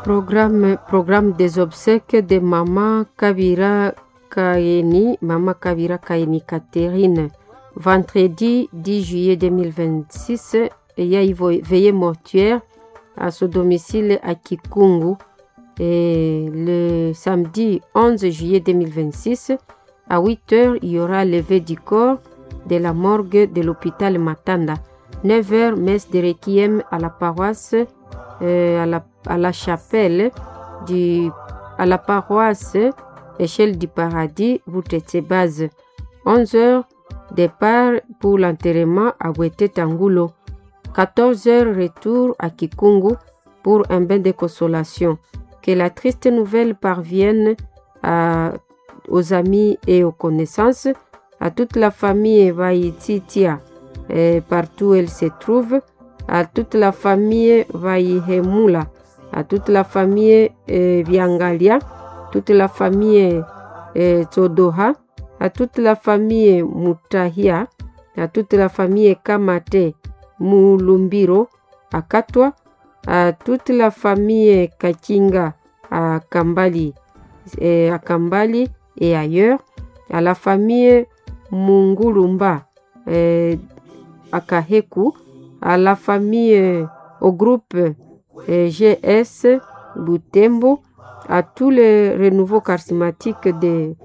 Programme des obsèques de Maman Kabira Kaeni Catherine. Vendredi 10 juillet 2026, il y a une veillée mortuaire à son domicile à Kikungu. Et le samedi 11 juillet 2026, à 8h, il y aura levé du corps de la morgue de l'hôpital Matanda. 9h, messe de requiem à la paroisse, à la chapelle, à la paroisse Échelle du Paradis, Boutetsebaz. 11h, départ pour l'enterrement à Wete Tangulo. 14h, retour à Kikungu pour un bain de consolation. Que la triste nouvelle parvienne aux amis et aux connaissances, à toute la famille Vaititia, partout où elle se trouve, à toute la famille Vaihemula, à toute la famille Viangalia, toute la famille Tsodoha, à toute la famille Mutahia, à toute la famille Kamate Mulumbiro, à Katwa, à toute la famille Kakinga à Kambali et ailleurs, à la famille Mungulumba à Kaheku, à la famille au groupe GS Butembo, à tous les renouveaux charismatiques de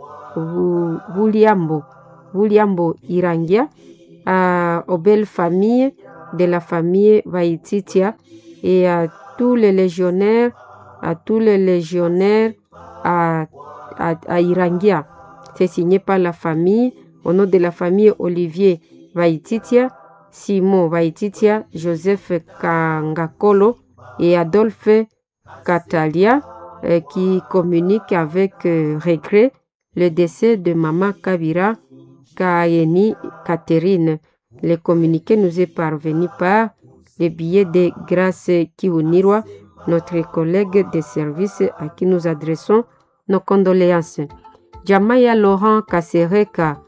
Wuliambo Irangia, aux belles familles de la famille Vaititia et à tous les légionnaires, à Irangia. C'est signé par la famille, au nom de la famille Olivier Vaititia, Simon Vaititia, Joseph Kangakolo et Adolphe Katalia, qui communiquent avec regret le décès de Maman Kabira Kaeni Catherine. Le communiqué nous est parvenu par le billet de Grâce Kiunirwa, notre collègue de service à qui nous adressons nos condoléances. Jamaa Laurent Kasereka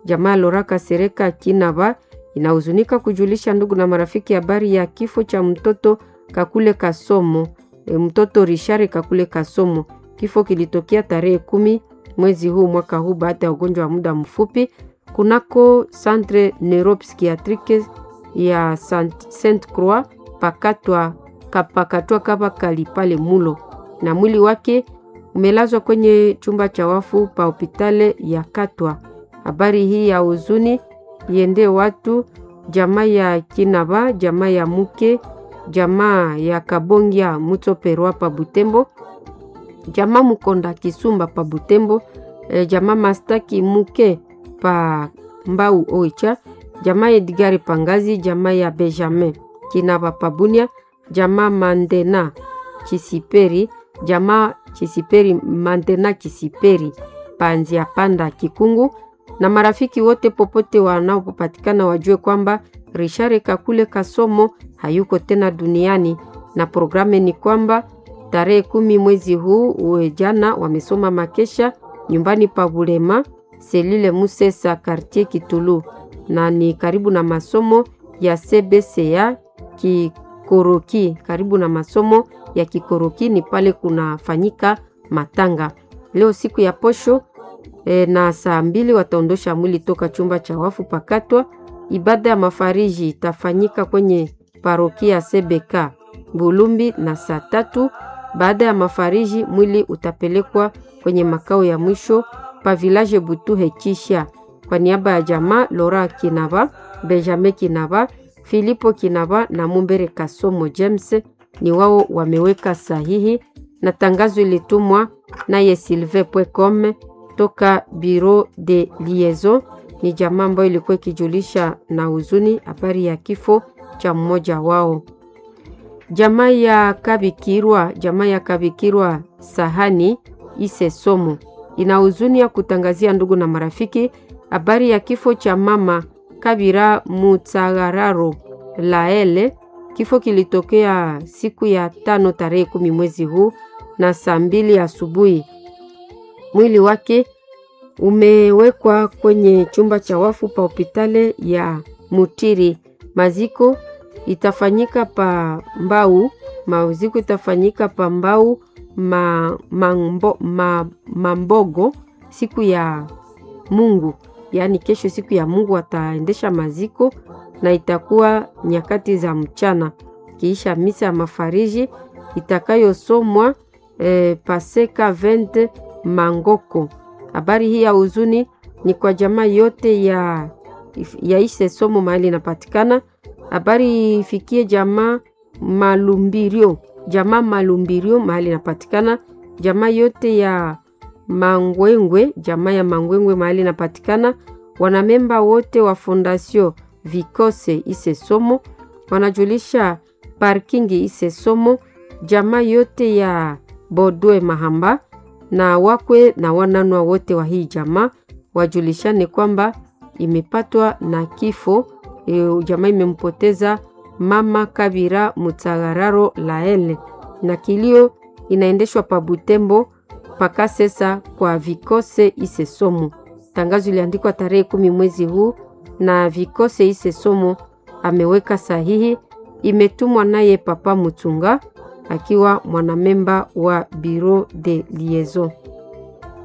Kinaba inahuzunika kujulisha ndugu na marafiki habari ya kifo cha mtoto Kakule Kasomo, mtoto Richard Kakule Kasomo. Kifo kilitokea tarehe 10 mwezi huu mwaka huu baada ya ugonjwa wa muda mfupi kunako Centre Neuropsychiatrique ya Sainte Croix pakatwa Kabakali pale Mulo, na mwili wake umelazwa kwenye chumba cha wafu pa hospitali ya Katwa. Habari hii ya huzuni iende watu jamaa ya Kinaba, jamaa ya Muke, jamaa ya Kabongia Mutsoperwa pa Butembo, jamaa Mukonda Kisumba pa Butembo, jamaa Mastaki Muke pa Mbau Oicha, jamaa Edgari Pangazi, jamaa ya Benjamin Kinaba pa Bunia, jamaa Mandena Kisiperi, jamaa Kisiperi Mandena Kisiperi Panzia Panda Kikungu, na marafiki wote popote wanaopatikana wajue kwamba Richard Kakule Kasomo hayuko tena duniani. Na programe ni kwamba tarehe 10 mwezi huu jana wamesoma makesha nyumbani pa Bulema, Selile Musesa, Quartier Kitulu, na ni karibu na masomo ya CBCA Kikoroki. Karibu na masomo ya Kikoroki ni pale kunafanyika matanga. Leo siku ya posho na saa 2 wataondosha mwili toka chumba cha wafu pakatwa. Ibada ya mafariji itafanyika kwenye parokia CBK Bulumbi na saa 3. Baada ya mafariji mwili utapelekwa kwenye makao ya mwisho pa village Butuhe Kisha. Kwa niaba ya jamaa Laura Kinaba, Benjamin Kinaba, Filipo Kinaba na Mumbere Kasomo James ni wao wameweka sahihi, na tangazo ilitumwa naye Sylvain.com toka Bureau de Liaison. Ni jamaa ambayo ilikuwa ikijulisha na huzuni habari ya kifo cha mmoja wao. Jamaa ya Kabikirwa Sahani Ise Somo ina huzuni ya kutangazia ndugu na marafiki habari ya kifo cha mama Kabira Mutsagararo Laele. Kifo kilitokea siku ya 5 tarehe 10 mwezi huu na saa 2 asubuhi. Mwili wake umewekwa kwenye chumba cha wafu pa hospitali ya Mutiri. Maziko itafanyika pa Mbau Maziko itafanyika Pambau Mambogo siku ya Mungu, yaani kesho siku ya Mungu wataendesha maziko na itakuwa nyakati za mchana, kiisha misa ya mafariji itakayosomwa paseka 20 Mangoko. Habari hii ya huzuni ni kwa jamaa yote ya ise somo mahali inapatikana. Habari ifikie jamaa Malumbirio mahali inapatikana. Jamaa yote ya Mangwengwe, jamaa ya Mangwengwe mahali inapatikana. Wanamemba wote wa Fondation Vikose ise somo wanajulisha parking ise somo. Jamaa yote ya Bodwe Mahamba na wakwe na wananwa wote wa hii jamaa wajulishane kwamba imepatwa na kifo. Jamaa imempoteza Mama Kabira Mutsagararo Laele, na kilio inaendeshwa pa Butembo paka sesa kwa Vikose ise somo. Tangazo iliandikwa tarehe 10 mwezi huu na Vikose ise somo ameweka sahihi. Imetumwa naye Papa Mutunga akiwa mwanamemba wa Bureau de Liaison.